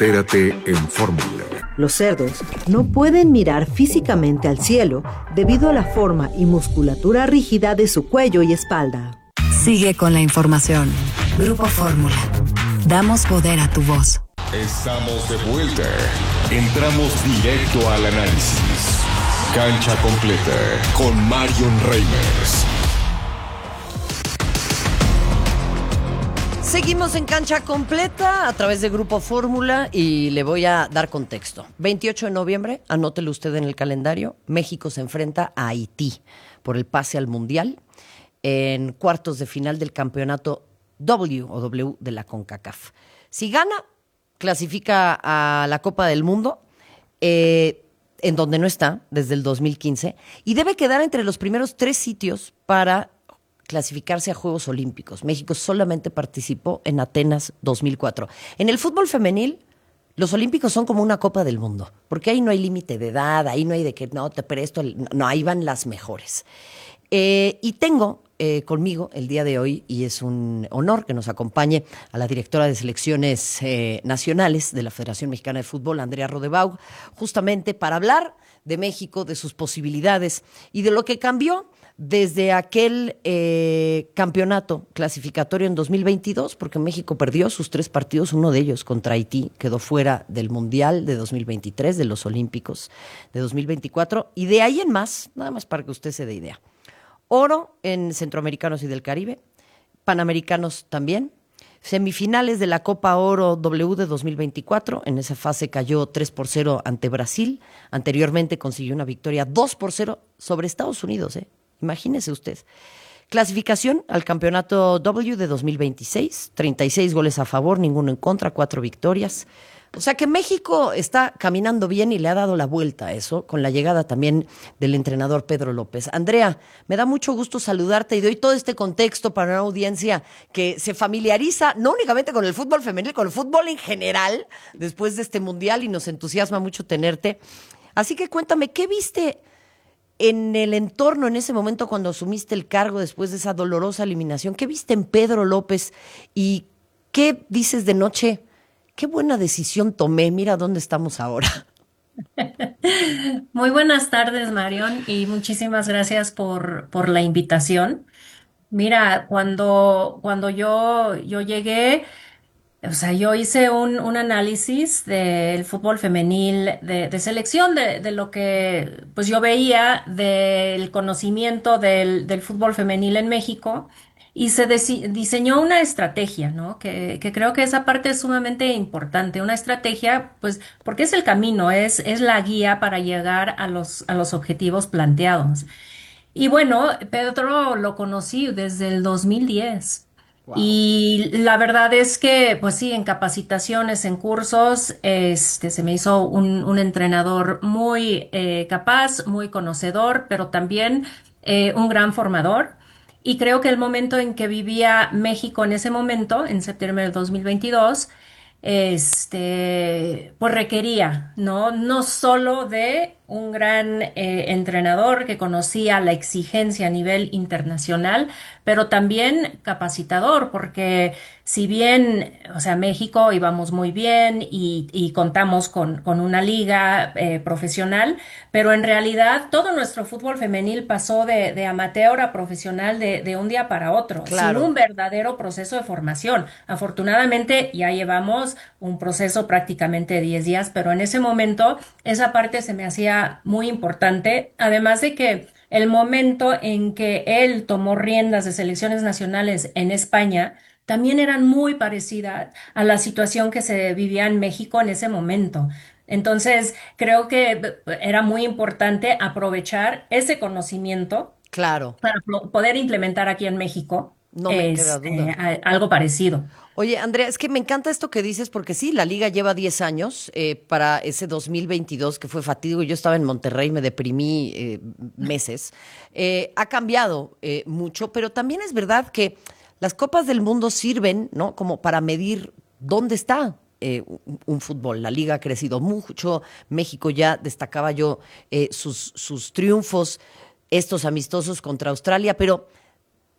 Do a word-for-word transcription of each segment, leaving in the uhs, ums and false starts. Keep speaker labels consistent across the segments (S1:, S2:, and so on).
S1: Entérate en Fórmula.
S2: Los cerdos no pueden mirar físicamente al cielo debido a la forma y musculatura rígida de su cuello y espalda.
S3: Sigue con la información. Grupo Fórmula. Damos poder a tu voz.
S1: Estamos de vuelta. Entramos directo al análisis. Cancha completa con Marion Reimers.
S4: Seguimos en Cancha Completa a través de Grupo Fórmula y le voy a dar contexto. veintiocho de noviembre, anótelo usted en el calendario, México se enfrenta a Haití por el pase al Mundial en cuartos de final del campeonato W o W de la CONCACAF. Si gana, clasifica a la Copa del Mundo, eh, en donde no está desde el dos mil quince, y debe quedar entre los primeros tres sitios para clasificarse a Juegos Olímpicos. México solamente participó en Atenas dos mil cuatro. En el fútbol femenil, los Olímpicos son como una Copa del Mundo, porque ahí no hay límite de edad, ahí no hay de que no te presto, no, ahí van las mejores. Eh, y tengo eh, conmigo el día de hoy, y es un honor que nos acompañe, a la directora de selecciones eh, nacionales de la Federación Mexicana de Fútbol, Andrea Rodebau, justamente para hablar de México, de sus posibilidades y de lo que cambió desde aquel eh, campeonato clasificatorio en dos mil veintidós, porque México perdió sus tres partidos, uno de ellos contra Haití, quedó fuera del Mundial de dos mil veintitrés, de los Olímpicos de dos mil veinticuatro, y de ahí en más, nada más para que usted se dé idea. Oro en Centroamericanos y del Caribe, Panamericanos también, semifinales de la Copa Oro W de dos mil veinticuatro, en esa fase cayó tres por cero ante Brasil, anteriormente consiguió una victoria dos por cero sobre Estados Unidos, ¿eh? Imagínese usted. Clasificación al campeonato W de dos mil veintiséis, treinta y seis goles a favor, ninguno en contra, cuatro victorias. O sea que México está caminando bien y le ha dado la vuelta a eso, con la llegada también del entrenador Pedro López. Andrea, me da mucho gusto saludarte y doy todo este contexto para una audiencia que se familiariza no únicamente con el fútbol femenil, con el fútbol en general, después de este mundial, y nos entusiasma mucho tenerte. Así que cuéntame, ¿qué viste en el entorno en ese momento cuando asumiste el cargo después de esa dolorosa eliminación? ¿Qué viste en Pedro López y qué dices de noche? Qué buena decisión tomé, mira dónde estamos ahora.
S5: Muy buenas tardes, Marion, y muchísimas gracias por, por la invitación. Mira, cuando, cuando yo, yo llegué, o sea, yo hice un, un análisis del fútbol femenil de, de selección, de, de lo que pues yo veía del conocimiento del, del fútbol femenil en México, y se desi- diseñó una estrategia, ¿no? Que, que creo que esa parte es sumamente importante. Una estrategia, pues, porque es el camino, es, es la guía para llegar a los, a los objetivos planteados. Y bueno, Pedro lo conocí desde el dos mil diez.
S4: Wow.
S5: Y la verdad es que, pues sí, en capacitaciones, en cursos, este, se me hizo un, un entrenador muy eh, capaz, muy conocedor, pero también eh, un gran formador. Y creo que el momento en que vivía México en ese momento, en septiembre del dos mil veintidós, este, pues requería, ¿no? No solo de un gran eh, entrenador que conocía la exigencia a nivel internacional, pero también capacitador, porque si bien, o sea, México íbamos muy bien y, y contamos con, con una liga eh, profesional, pero en realidad todo nuestro fútbol femenil pasó de, de amateur a profesional de, de un día para otro,
S4: Claro.
S5: sin un verdadero proceso de formación. Afortunadamente ya llevamos un proceso prácticamente de diez días, pero en ese momento esa parte se me hacía muy importante, además de que el momento en que él tomó riendas de selecciones nacionales en España también eran muy parecidas a la situación que se vivía en México en ese momento. Entonces, creo que era muy importante aprovechar ese conocimiento
S4: Claro,
S5: para pro- poder implementar aquí en México
S4: no me queda
S5: este,
S4: duda.
S5: a- algo parecido.
S4: Oye, Andrea, es que me encanta esto que dices porque sí, la liga lleva diez años eh, para ese dos mil veintidós que fue fatídico. Yo estaba en Monterrey, me deprimí eh, meses. Eh, ha cambiado eh, mucho, pero también es verdad que las copas del mundo sirven, ¿no? Como para medir dónde está eh, un, un fútbol. La liga ha crecido mucho. México ya destacaba yo eh, sus, sus triunfos, estos amistosos contra Australia, pero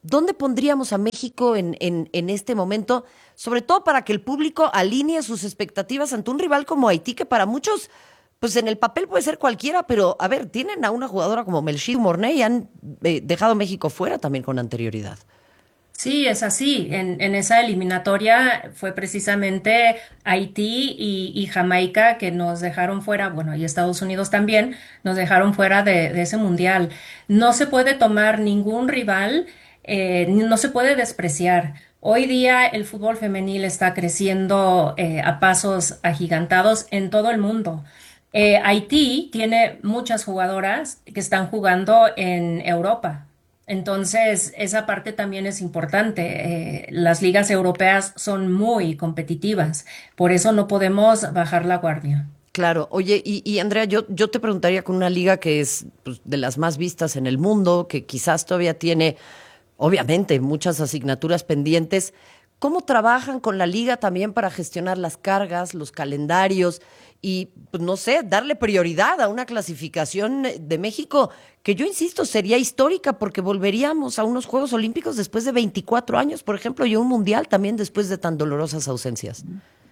S4: ¿dónde pondríamos a México en, en, en este momento? Sobre todo para que el público alinee sus expectativas ante un rival como Haití, que para muchos, pues en el papel puede ser cualquiera, pero a ver, tienen a una jugadora como Melchie Mornay y han eh, dejado a México fuera también con anterioridad.
S5: Sí, es así. En, en esa eliminatoria fue precisamente Haití y, y Jamaica que nos dejaron fuera, bueno, y Estados Unidos también nos dejaron fuera de, de ese mundial. No se puede tomar ningún rival, eh, ni- no se puede despreciar. Hoy día el fútbol femenil está creciendo eh, a pasos agigantados en todo el mundo. Eh, Haití tiene muchas jugadoras que están jugando en Europa. Entonces, esa parte también es importante. Eh, las ligas europeas son muy competitivas, por eso no podemos bajar la guardia.
S4: Claro, oye, y, y Andrea, yo, yo te preguntaría con una liga que es pues, de las más vistas en el mundo, que quizás todavía tiene, obviamente, muchas asignaturas pendientes. ¿Cómo trabajan con la liga también para gestionar las cargas, los calendarios y, pues, no sé, darle prioridad a una clasificación de México que yo insisto sería histórica porque volveríamos a unos Juegos Olímpicos después de veinticuatro años, por ejemplo, y a un Mundial también después de tan dolorosas ausencias?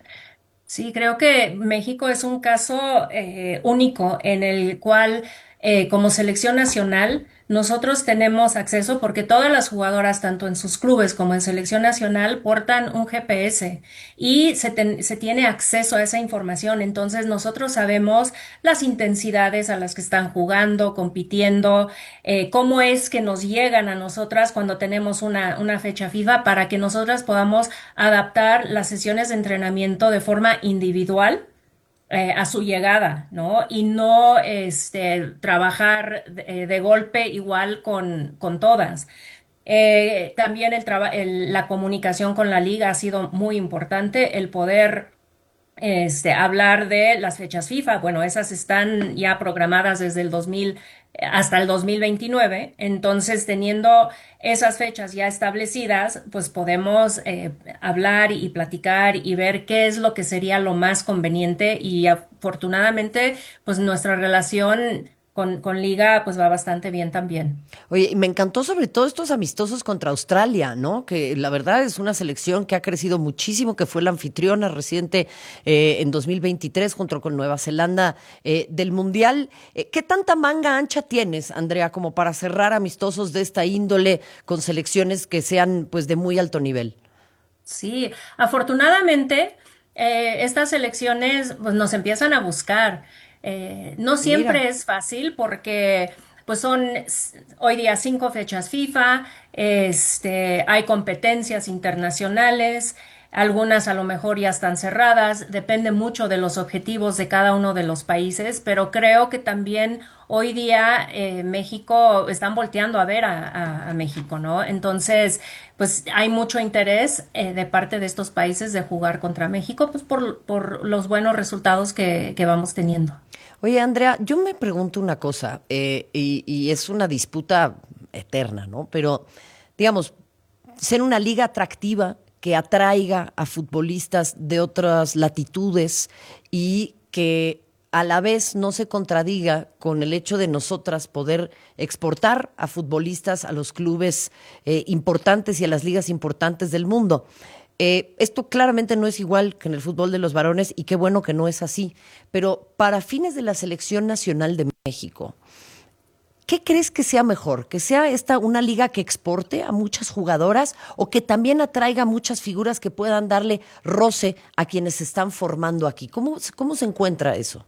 S5: Sí, creo que México es un caso eh, único en el cual, eh, como selección nacional, nosotros tenemos acceso porque todas las jugadoras, tanto en sus clubes como en selección nacional, portan un G P S y se, ten- se tiene acceso a esa información. Entonces, nosotros sabemos las intensidades a las que están jugando, compitiendo, eh, cómo es que nos llegan a nosotras cuando tenemos una, una fecha FIFA para que nosotras podamos adaptar las sesiones de entrenamiento de forma individual eh, a su llegada, ¿no? Y no este, trabajar eh, de golpe igual con, con todas. Eh, también el traba- el- la comunicación con la liga ha sido muy importante, el poder este, hablar de las fechas FIFA. Bueno, esas están ya programadas desde el dos mil hasta el dos mil veintinueve. Entonces, teniendo esas fechas ya establecidas, pues podemos eh, hablar y platicar y ver qué es lo que sería lo más conveniente. Y afortunadamente, pues nuestra relación con, con Liga pues va bastante bien también.
S4: Oye, y me encantó sobre todo estos amistosos contra Australia, ¿no? Que la verdad es una selección que ha crecido muchísimo, que fue la anfitriona reciente eh, en dos mil veintitrés junto con Nueva Zelanda eh, del Mundial. Eh, ¿qué tanta manga ancha tienes, Andrea, como para cerrar amistosos de esta índole con selecciones que sean pues de muy alto nivel?
S5: Sí, afortunadamente, eh, estas elecciones pues, nos empiezan a buscar. Eh, no
S4: Mira.
S5: siempre es fácil porque pues son s- hoy día cinco fechas FIFA, este, hay competencias internacionales, algunas a lo mejor ya están cerradas, depende mucho de los objetivos de cada uno de los países, pero creo que también hoy día eh, México están volteando a ver a, a- a México, ¿no? Entonces, pues hay mucho interés eh, de parte de estos países de jugar contra México, pues por, por los buenos resultados que, que vamos teniendo.
S4: Oye, Andrea, yo me pregunto una cosa, eh, y, y es una disputa eterna, ¿no? Pero, digamos, ser una liga atractiva que atraiga a futbolistas de otras latitudes y que a la vez no se contradiga con el hecho de nosotras poder exportar a futbolistas a los clubes eh, importantes y a las ligas importantes del mundo. Eh, esto claramente no es igual que en el fútbol de los varones y qué bueno que no es así, pero para fines de la selección nacional de México, ¿qué crees que sea mejor? ¿Que sea esta una liga que exporte a muchas jugadoras o que también atraiga muchas figuras que puedan darle roce a quienes se están formando aquí? ¿Cómo, cómo se encuentra eso?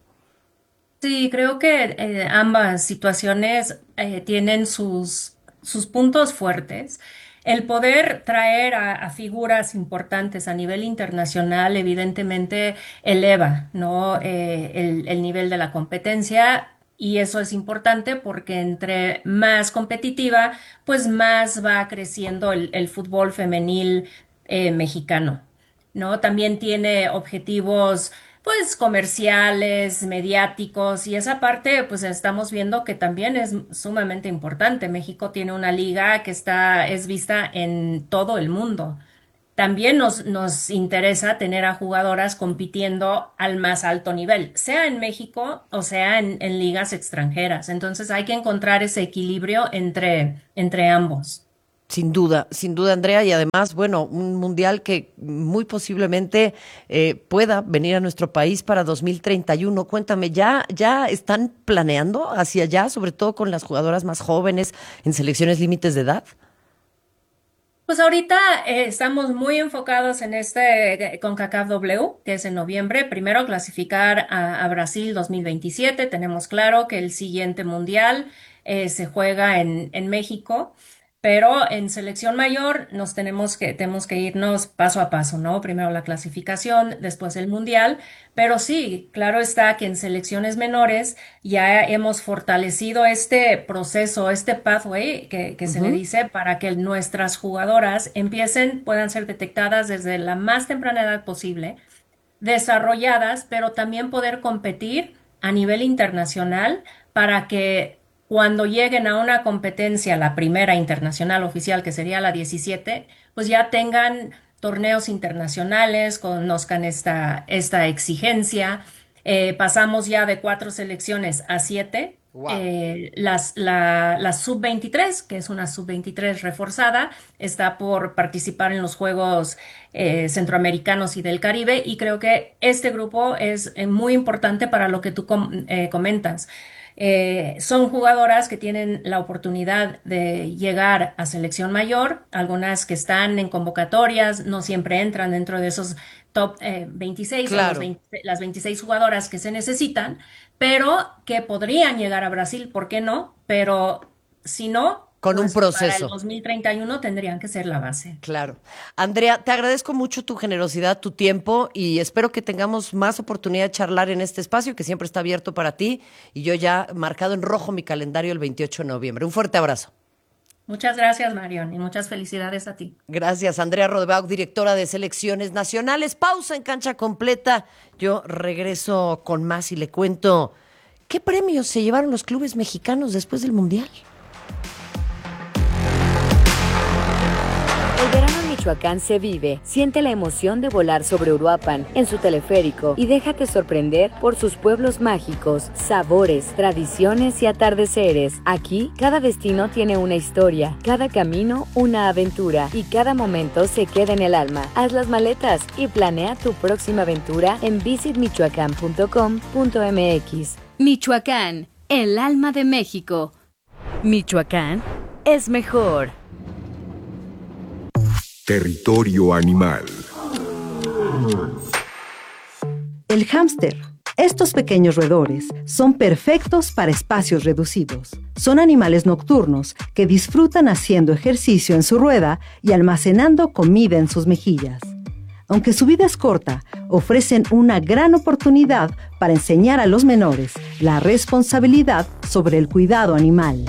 S5: Sí, creo que eh, ambas situaciones eh, tienen sus, sus puntos fuertes. El poder traer a, a figuras importantes a nivel internacional evidentemente eleva, ¿no? Eh, el, el nivel de la competencia y eso es importante porque entre más competitiva, pues más va creciendo el, el fútbol femenil eh, mexicano. ¿No? También tiene objetivos, pues, comerciales, mediáticos, y esa parte, pues, estamos viendo que también es sumamente importante. México tiene una liga que está, es vista en todo el mundo. También nos, nos interesa tener a jugadoras compitiendo al más alto nivel, sea en México o sea en, en ligas extranjeras. Entonces hay que encontrar ese equilibrio entre, entre ambos.
S4: Sin duda, sin duda, Andrea, y además, bueno, un mundial que muy posiblemente eh, pueda venir a nuestro país para dos mil treinta y uno. Cuéntame, ¿ya, ya están planeando hacia allá, sobre todo con las jugadoras más jóvenes en selecciones límites de edad?
S5: Pues ahorita eh, estamos muy enfocados en este eh, CONCACAF W, que es en noviembre. Primero clasificar a, a Brasil dos mil veintisiete. Tenemos claro que el siguiente mundial eh, se juega en, en México. Pero en selección mayor nos tenemos que, tenemos que irnos paso a paso, ¿no? Primero la clasificación, después el mundial. Pero sí, claro está que en selecciones menores ya hemos fortalecido este proceso, este pathway que, que se le dice para que nuestras jugadoras empiecen, puedan ser detectadas desde la más temprana edad posible, desarrolladas, pero también poder competir a nivel internacional para que cuando lleguen a una competencia, la primera internacional oficial, que sería la diecisiete, pues ya tengan torneos internacionales, conozcan esta, esta exigencia. Eh, pasamos ya de cuatro selecciones a siete. Wow. Eh, las, la, la sub veintitrés, que es una sub veintitrés reforzada, está por participar en los Juegos eh, Centroamericanos y del Caribe, y creo que este grupo es eh, muy importante para lo que tú com eh, comentas. Eh, son jugadoras que tienen la oportunidad de llegar a selección mayor, algunas que están en convocatorias, no siempre entran dentro de esos top eh, veintiséis, claro. O los veinte, las veintiséis jugadoras que se necesitan, pero que podrían llegar a Brasil, ¿por qué no? Pero si no,
S4: con pues un proceso.
S5: Para el dos mil treinta y uno tendrían que ser la base.
S4: Claro. Andrea, te agradezco mucho tu generosidad, tu tiempo, y espero que tengamos más oportunidad de charlar en este espacio que siempre está abierto para ti, y yo ya marcado en rojo mi calendario el veintiocho de noviembre. Un fuerte abrazo.
S5: Muchas gracias, Marion, y muchas felicidades a ti.
S4: Gracias, Andrea Rodebaugh, directora de Selecciones Nacionales. Pausa en Cancha Completa. Yo regreso con más y le cuento qué premios se llevaron los clubes mexicanos después del Mundial.
S3: El verano en Michoacán se vive. Siente la emoción de volar sobre Uruapan en su teleférico y déjate sorprender por sus pueblos mágicos, sabores, tradiciones y atardeceres. Aquí, cada destino tiene una historia, cada camino una aventura y cada momento se queda en el alma. Haz las maletas y planea tu próxima aventura en visit michoacán punto com punto m x. Michoacán, el alma de México. Michoacán es mejor.
S1: Territorio animal.
S2: El hámster. Estos pequeños roedores son perfectos para espacios reducidos. Son animales nocturnos que disfrutan haciendo ejercicio en su rueda y almacenando comida en sus mejillas. Aunque su vida es corta, ofrecen una gran oportunidad para enseñar a los menores la responsabilidad sobre el cuidado animal.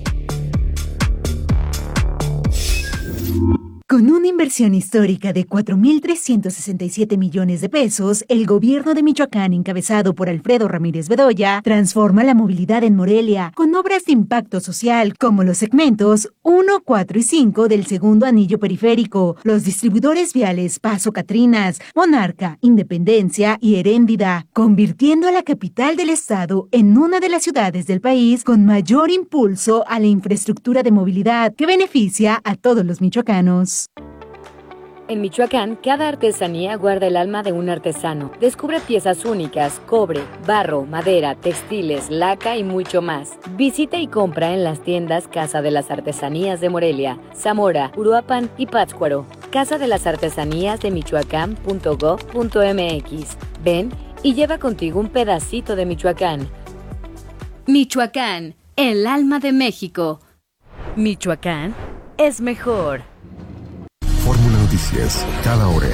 S6: Con una inversión histórica de cuatro mil trescientos sesenta y siete millones de pesos, el gobierno de Michoacán, encabezado por Alfredo Ramírez Bedoya, transforma la movilidad en Morelia con obras de impacto social como los segmentos uno, cuatro y cinco del segundo anillo periférico, los distribuidores viales Paso Catrinas, Monarca, Independencia y Heréndida, convirtiendo a la capital del estado en una de las ciudades del país con mayor impulso a la infraestructura de movilidad que beneficia a todos los michoacanos.
S3: En Michoacán, cada artesanía guarda el alma de un artesano. Descubre piezas únicas, cobre, barro, madera, textiles, laca y mucho más. Visita y compra en las tiendas Casa de las Artesanías de Morelia, Zamora, Uruapan y Pátzcuaro. Casa de las Artesanías de michoacán punto gob punto m x. Ven y lleva contigo un pedacito de Michoacán. Michoacán, el alma de México. Michoacán es mejor.
S1: Fórmula Noticias, cada hora.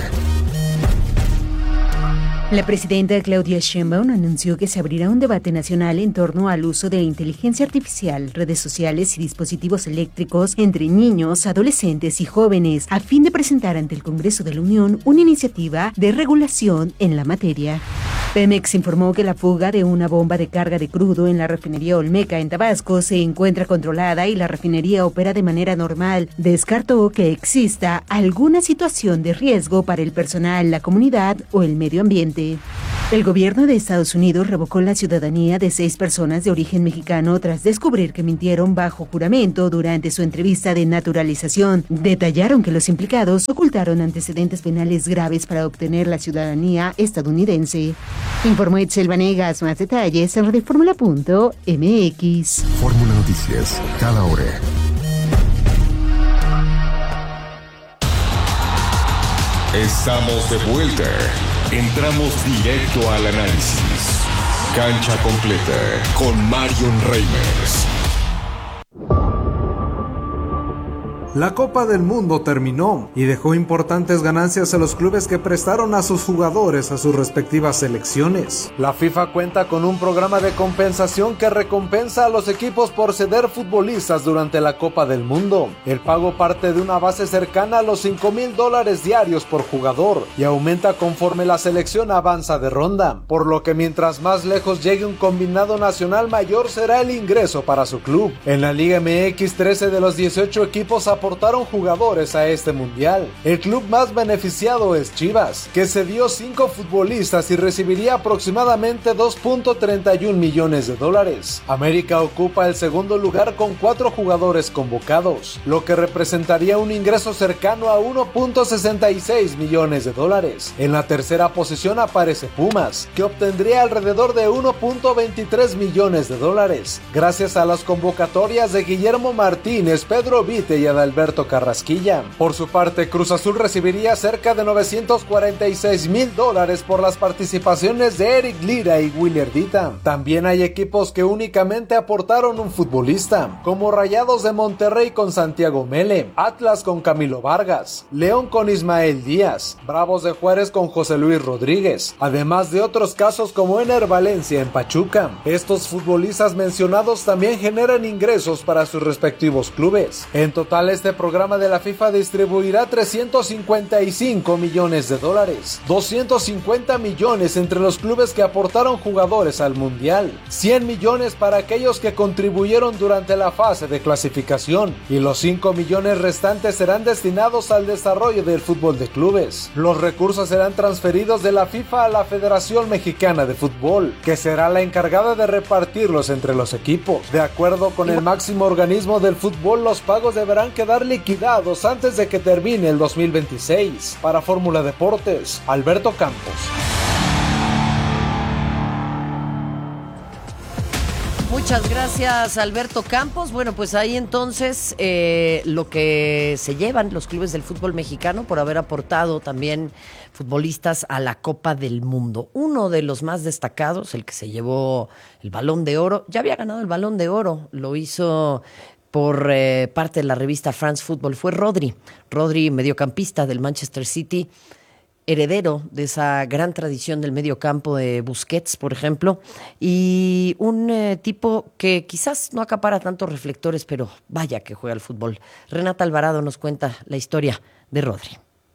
S6: La presidenta Claudia Sheinbaum anunció que se abrirá un debate nacional en torno al uso de inteligencia artificial, redes sociales y dispositivos eléctricos entre niños, adolescentes y jóvenes, a fin de presentar ante el Congreso de la Unión una iniciativa de regulación en la materia. Pemex informó que la fuga de una bomba de carga de crudo en la refinería Olmeca en Tabasco se encuentra controlada y la refinería opera de manera normal. Descartó que exista alguna situación de riesgo para el personal, la comunidad o el medio ambiente. El gobierno de Estados Unidos revocó la ciudadanía de seis personas de origen mexicano tras descubrir que mintieron bajo juramento durante su entrevista de naturalización. Detallaron que los implicados ocultaron antecedentes penales graves para obtener la ciudadanía estadounidense. Informó Itzel Vanegas. Más detalles en radioformula punto m x.
S1: Fórmula Noticias, cada hora. Estamos de vuelta. Entramos directo al análisis. Cancha completa con Marion Reimers.
S7: La Copa del Mundo terminó y dejó importantes ganancias a los clubes que prestaron a sus jugadores a sus respectivas selecciones. La FIFA cuenta con un programa de compensación que recompensa a los equipos por ceder futbolistas durante la Copa del Mundo. El pago parte de una base cercana a los cinco mil dólares diarios por jugador y aumenta conforme la selección avanza de ronda, por lo que mientras más lejos llegue un combinado nacional, mayor será el ingreso para su club. En la Liga M X, trece de los dieciocho equipos aportaron jugadores a este mundial. El club más beneficiado es Chivas, que cedió cinco futbolistas y recibiría aproximadamente dos punto treinta y un millones de dólares. América ocupa el segundo lugar con cuatro jugadores convocados, lo que representaría un ingreso cercano a uno punto sesenta y seis millones de dólares. En la tercera posición aparece Pumas, que obtendría alrededor de uno punto veintitrés millones de dólares, gracias a las convocatorias de Guillermo Martínez, Pedro Vite y Adalberto Alberto Carrasquilla. Por su parte, Cruz Azul recibiría cerca de novecientos cuarenta y seis mil dólares por las participaciones de Eric Lira y Willer Dita. También hay equipos que únicamente aportaron un futbolista, como Rayados de Monterrey con Santiago Mele, Atlas con Camilo Vargas, León con Ismael Díaz, Bravos de Juárez con José Luis Rodríguez, además de otros casos como Ener Valencia en Pachuca. Estos futbolistas mencionados también generan ingresos para sus respectivos clubes. En total, este programa de la FIFA distribuirá trescientos cincuenta y cinco millones de dólares, doscientos cincuenta millones entre los clubes que aportaron jugadores al mundial, cien millones para aquellos que contribuyeron durante la fase de clasificación y los cinco millones restantes serán destinados al desarrollo del fútbol de clubes. Los recursos serán transferidos de la FIFA a la Federación Mexicana de Fútbol, que será la encargada de repartirlos entre los equipos. De acuerdo con el máximo organismo del fútbol, los pagos deberán quedar liquidados antes de que termine el dos mil veintiséis. Para Fórmula Deportes, Alberto Campos.
S4: Muchas gracias, Alberto Campos. Bueno, pues ahí entonces eh, lo que se llevan los clubes del fútbol mexicano por haber aportado también futbolistas a la Copa del Mundo. Uno de los más destacados, el que se llevó el Balón de Oro, ya había ganado el Balón de Oro, lo hizo por eh, parte de la revista France Football, fue Rodri. Rodri, mediocampista del Manchester City, heredero de esa gran tradición del mediocampo de Busquets, por ejemplo, y un eh, tipo que quizás no acapara tantos reflectores, pero vaya que juega al fútbol. Renata Alvarado nos cuenta la historia de Rodri.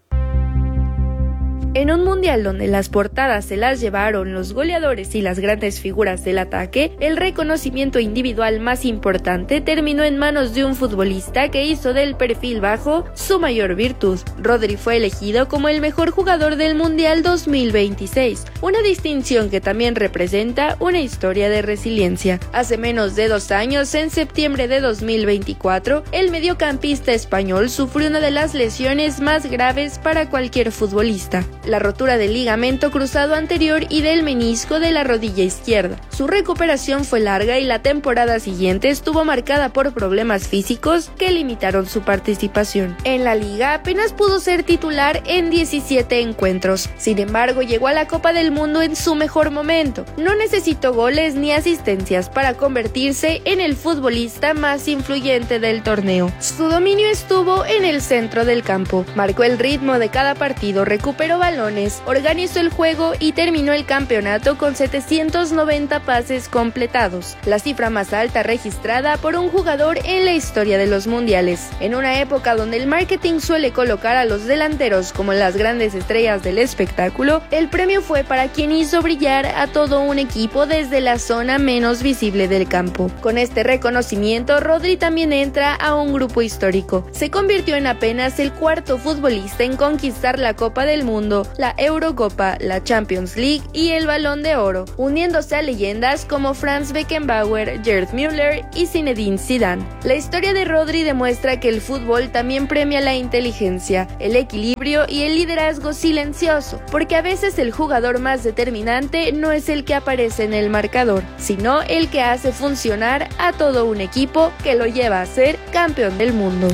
S8: En un mundial donde las portadas se las llevaron los goleadores y las grandes figuras del ataque, el reconocimiento individual más importante terminó en manos de un futbolista que hizo del perfil bajo su mayor virtud. Rodri fue elegido como el mejor jugador del Mundial dos mil veintiséis, una distinción que también representa una historia de resiliencia. Hace menos de dos años, en septiembre de dos mil veinticuatro, el mediocampista español sufrió una de las lesiones más graves para cualquier futbolista: la rotura del ligamento cruzado anterior y del menisco de la rodilla izquierda. Su recuperación fue larga y la temporada siguiente estuvo marcada por problemas físicos que limitaron su participación. En la liga apenas pudo ser titular en diecisiete encuentros. Sin embargo, llegó a la Copa del Mundo en su mejor momento. No necesitó goles ni asistencias para convertirse en el futbolista más influyente del torneo. Su dominio estuvo en el centro del campo. Marcó el ritmo de cada partido, recuperó balones, organizó el juego y terminó el campeonato con setecientos noventa pases completados, la cifra más alta registrada por un jugador en la historia de los mundiales. En una época donde el marketing suele colocar a los delanteros como las grandes estrellas del espectáculo, el premio fue para quien hizo brillar a todo un equipo desde la zona menos visible del campo. Con este reconocimiento, Rodri también entra a un grupo histórico. Se convirtió en apenas el cuarto futbolista en conquistar la Copa del Mundo Oro, la Eurocopa, la Champions League y el Balón de Oro, uniéndose a leyendas como Franz Beckenbauer, Gerd Müller y Zinedine Zidane. La historia de Rodri demuestra que el fútbol también premia la inteligencia, el equilibrio y el liderazgo silencioso, porque a veces el jugador más determinante no es el que aparece en el marcador, sino el que hace funcionar a todo un equipo que lo lleva a ser campeón del mundo.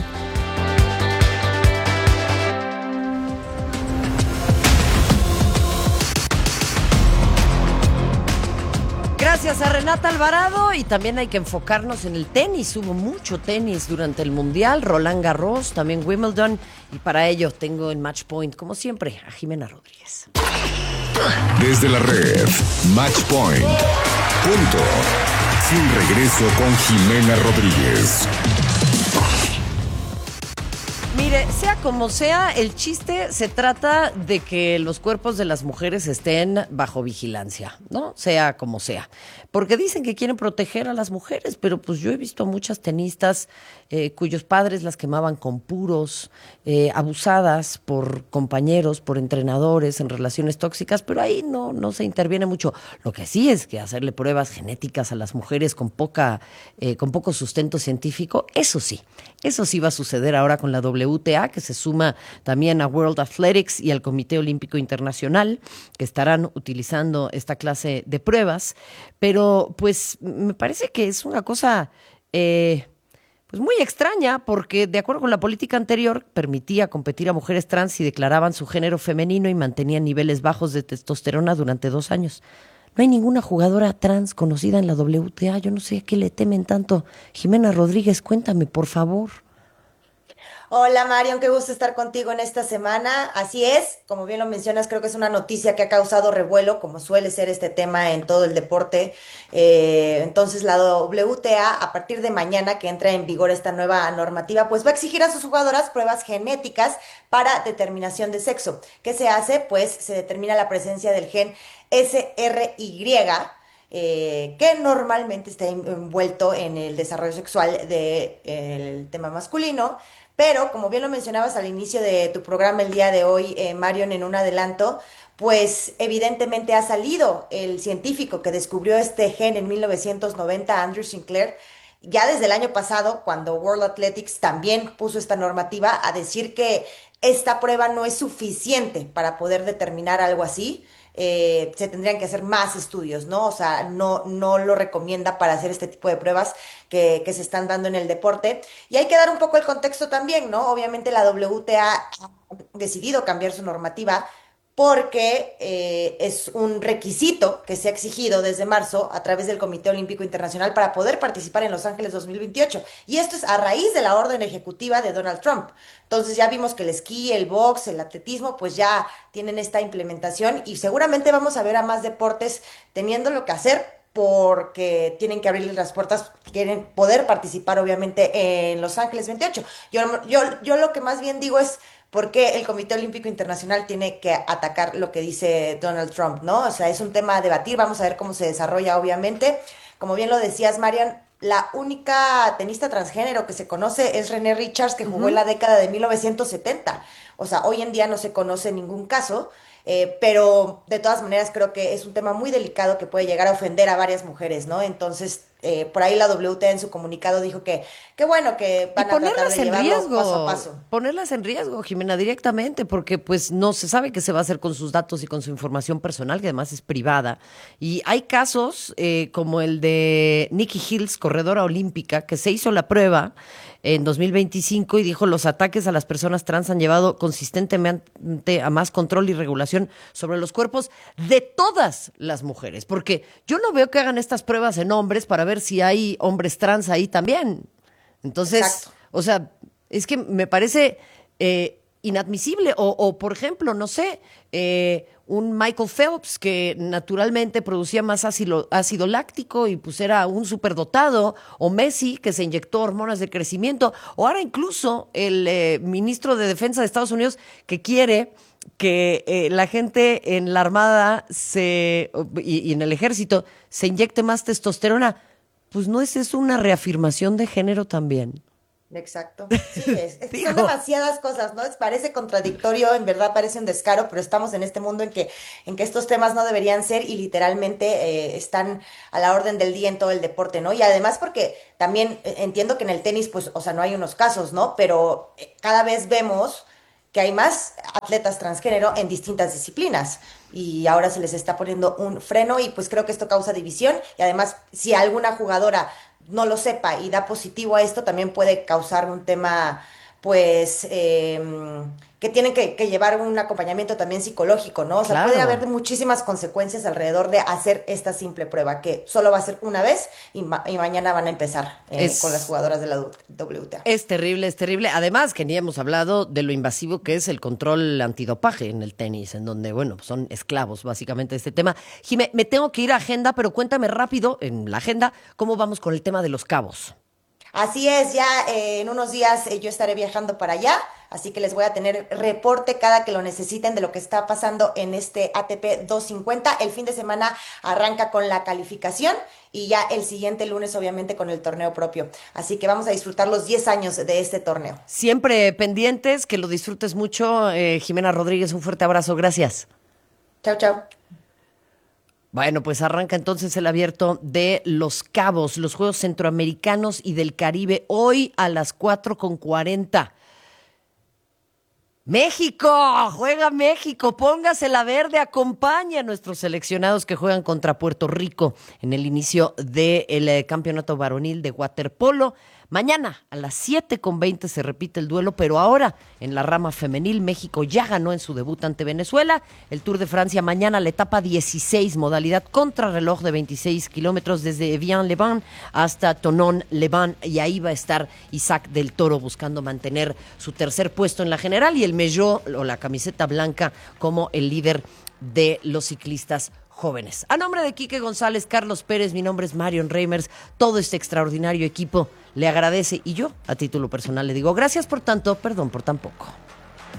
S4: Gracias a Renata Alvarado, y también hay que enfocarnos en el tenis. Hubo mucho tenis durante el Mundial, Roland Garros, también Wimbledon, y para ello tengo en Match Point, como siempre, a Jimena Rodríguez.
S1: Desde la red, Match Point. Punto. Sin regreso con Jimena Rodríguez.
S4: Mire, sea como sea, el chiste se trata de que los cuerpos de las mujeres estén bajo vigilancia, ¿no? Sea como sea. Porque dicen que quieren proteger a las mujeres, pero pues yo he visto a muchas tenistas eh, cuyos padres las quemaban con puros, eh, abusadas por compañeros, por entrenadores, en relaciones tóxicas, pero ahí no, no se interviene mucho. Lo que sí es que hacerle pruebas genéticas a las mujeres con poca, eh, con poco sustento científico, eso sí, eso sí va a suceder ahora con la W T A, que se suma también a World Athletics y al Comité Olímpico Internacional, que estarán utilizando esta clase de pruebas, pero pues me parece que es una cosa eh, pues muy extraña, porque de acuerdo con la política anterior permitía competir a mujeres trans si declaraban su género femenino y mantenían niveles bajos de testosterona durante dos años. No hay ninguna jugadora trans conocida en la W T A. Yo no sé a qué le temen tanto. Jimena Rodríguez, cuéntame, por favor.
S9: Hola Marion, qué gusto estar contigo en esta semana. Así es, como bien lo mencionas, creo que es una noticia que ha causado revuelo, como suele ser este tema en todo el deporte. Eh, entonces la W T A, a partir de mañana que entra en vigor esta nueva normativa, pues va a exigir a sus jugadoras pruebas genéticas para determinación de sexo. ¿Qué se hace? Pues se determina la presencia del gen S R Y, Eh, que normalmente está envuelto en el desarrollo sexual del tema masculino, pero como bien lo mencionabas al inicio de tu programa el día de hoy, eh, Marion, en un adelanto, pues evidentemente ha salido el científico que descubrió este gen en mil novecientos noventa, Andrew Sinclair, ya desde el año pasado, cuando World Athletics también puso esta normativa, a decir que esta prueba no es suficiente para poder determinar algo así. Eh, se tendrían que hacer más estudios, ¿no? O sea, no, no lo recomienda para hacer este tipo de pruebas que, que se están dando en el deporte. Y hay que dar un poco el contexto también, ¿no? Obviamente la W T A ha decidido cambiar su normativa porque eh, es un requisito que se ha exigido desde marzo a través del Comité Olímpico Internacional para poder participar en Los Ángeles dos mil veintiocho. Y esto es a raíz de la orden ejecutiva de Donald Trump. Entonces ya vimos que el esquí, el box, el atletismo, pues ya tienen esta implementación y seguramente vamos a ver a más deportes teniéndolo que hacer porque tienen que abrirles las puertas, quieren poder participar obviamente en Los Ángeles veintiocho. Yo, yo, yo lo que más bien digo es porque el Comité Olímpico Internacional tiene que atacar lo que dice Donald Trump, ¿no? O sea, es un tema a debatir, vamos a ver cómo se desarrolla, obviamente. Como bien lo decías, Marian, la única tenista transgénero que se conoce es René Richards, que jugó uh-huh. en la década de mil novecientos setenta. O sea, hoy en día no se conoce ningún caso, eh, pero de todas maneras creo que es un tema muy delicado que puede llegar a ofender a varias mujeres, ¿no? Entonces, eh, por ahí la W T A en su comunicado dijo que, que bueno, que van a tratar de llevarlo
S4: riesgo,
S9: paso a paso.
S4: Ponerlas en riesgo, Jimena, directamente, porque pues no se sabe qué se va a hacer con sus datos y con su información personal, que además es privada. Y hay casos eh, como el de Nikki Hills, corredora olímpica, que se hizo la prueba en dos mil veinticinco y dijo: los ataques a las personas trans han llevado consistentemente a más control y regulación sobre los cuerpos de todas las mujeres, porque yo no veo que hagan estas pruebas en hombres para ver si hay hombres trans ahí también. Entonces, exacto. O sea, es que me parece eh, inadmisible. O, o, por ejemplo, no sé, eh, un Michael Phelps que naturalmente producía más ácido, ácido láctico y pues era un superdotado, o Messi que se inyectó hormonas de crecimiento, o ahora incluso el eh, ministro de Defensa de Estados Unidos que quiere que eh, la gente en la Armada se y, y en el Ejército se inyecte más testosterona. Pues no es eso una reafirmación de género también.
S9: Exacto. Sí, es, es, son demasiadas cosas, ¿no? Es, parece contradictorio, en verdad parece un descaro, pero estamos en este mundo en que, en que estos temas no deberían ser y literalmente eh, están a la orden del día en todo el deporte, ¿no? Y además porque también eh, entiendo que en el tenis, pues, o sea, no hay unos casos, ¿no? Pero eh, cada vez vemos que hay más atletas transgénero en distintas disciplinas y ahora se les está poniendo un freno y pues creo que esto causa división y además si alguna jugadora no lo sepa y da positivo a esto, también puede causar un tema, pues, eh, que tienen que, que llevar un acompañamiento también psicológico, ¿no? O sea,
S4: Claro.
S9: puede haber muchísimas consecuencias alrededor de hacer esta simple prueba, que solo va a ser una vez y, ma- y mañana van a empezar eh,
S4: Es-
S9: con las jugadoras de la W T A.
S4: Es terrible, es terrible. Además, que ni hemos hablado de lo invasivo que es el control antidopaje en el tenis, en donde, bueno, pues son esclavos básicamente de este tema. Jimé, me tengo que ir a agenda, pero cuéntame rápido en la agenda cómo vamos con el tema de los cabos.
S9: Así es, ya eh, en unos días eh, yo estaré viajando para allá, así que les voy a tener reporte cada que lo necesiten de lo que está pasando en este A T P doscientos cincuenta. El fin de semana arranca con la calificación y ya el siguiente lunes obviamente con el torneo propio. Así que vamos a disfrutar los diez años de este torneo.
S4: Siempre pendientes, que lo disfrutes mucho. Eh, Jimena Rodríguez, un fuerte abrazo, gracias.
S9: Chao, chao.
S4: Bueno, pues arranca entonces el abierto de Los Cabos, los Juegos Centroamericanos y del Caribe, hoy a las cuatro con cuarenta. México, juega México, póngase la verde, acompaña a nuestros seleccionados que juegan contra Puerto Rico en el inicio del eh, campeonato varonil de waterpolo. Mañana a las siete con veinte se repite el duelo, pero ahora en la rama femenil México ya ganó en su debut ante Venezuela. El Tour de Francia mañana, la etapa dieciséis, modalidad contrarreloj de veintiséis kilómetros desde Evian-les-Bains hasta Tonon-les-Bains, y ahí va a estar Isaac del Toro buscando mantener su tercer puesto en la general y el maillot o la camiseta blanca como el líder de los ciclistas jóvenes. A nombre de Quique González, Carlos Pérez, mi nombre es Marion Reimers, todo este extraordinario equipo le agradece y yo, a título personal, le digo gracias por tanto, perdón por tan poco.